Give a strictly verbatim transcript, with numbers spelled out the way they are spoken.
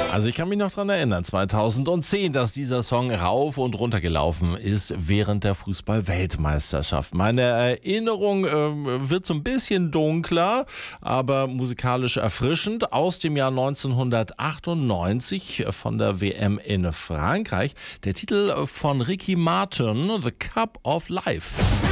Also ich kann mich noch daran erinnern, zweitausendzehn, dass dieser Song rauf und runter gelaufen ist während der Fußball-Weltmeisterschaft. Meine Erinnerung äh, wird so ein bisschen dunkler, aber musikalisch erfrischend. Aus dem Jahr neunzehnhundertachtundneunzig von der W M in Frankreich. Der Titel von Ricky Martin, The Cup of Life.